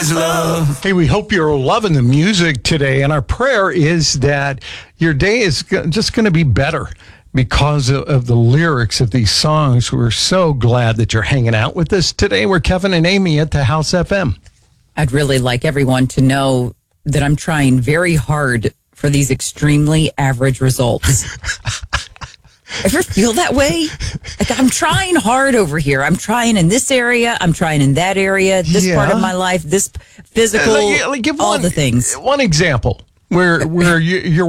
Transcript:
is love. Hey, we hope you're loving the music today, and our prayer is that your day is just going to be better because of the lyrics of these songs. We're so glad that you're hanging out with us today. We're Kevin and Amy at the House FM. I'd really like everyone to know that I'm trying very hard for these extremely average results. Ever feel that way? Like, I'm trying hard over here. I'm trying in this area. I'm trying in that area. This part of my life. This physical. Give all the things. One example where you're